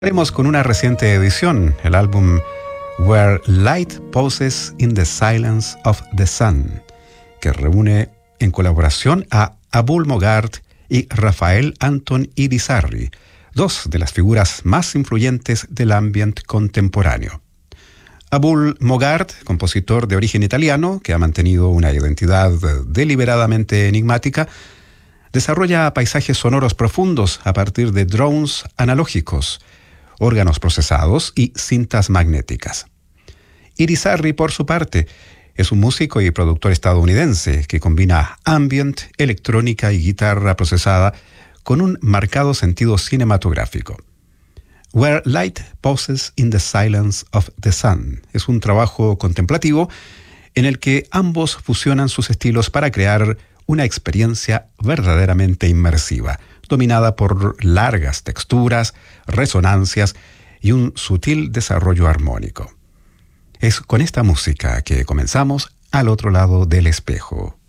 Haremos con una reciente edición, el álbum Where Light Poses in the Silence of the Sun, que reúne en colaboración a Abul Mogart y Rafael Anton Irizarry, dos de las figuras más influyentes del ambient contemporáneo. Abul Mogart, compositor de origen italiano, que ha mantenido una identidad deliberadamente enigmática, desarrolla paisajes sonoros profundos a partir de drones analógicos, órganos procesados y cintas magnéticas. Irizarry, por su parte, es un músico y productor estadounidense que combina ambient, electrónica y guitarra procesada con un marcado sentido cinematográfico. Where Light Poses in the Silence of the Sun es un trabajo contemplativo en el que ambos fusionan sus estilos para crear una experiencia verdaderamente inmersiva, dominada por largas texturas, resonancias y un sutil desarrollo armónico. Es con esta música que comenzamos Al otro lado del espejo.